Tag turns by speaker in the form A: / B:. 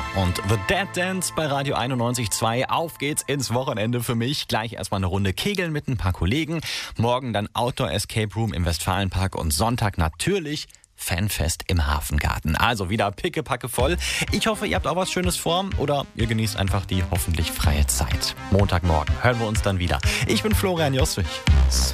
A: Und The Dead Dance bei Radio 91.2. Auf geht's ins Wochenende für mich. Gleich erstmal eine Runde Kegeln mit ein paar Kollegen. Morgen dann Outdoor Escape Room im Westfalenpark und Sonntag natürlich Fanfest im Hafengarten. Also wieder pickepacke voll. Ich hoffe, ihr habt auch was Schönes vor oder ihr genießt einfach die hoffentlich freie Zeit. Montagmorgen hören wir uns dann wieder. Ich bin Florian Josswig.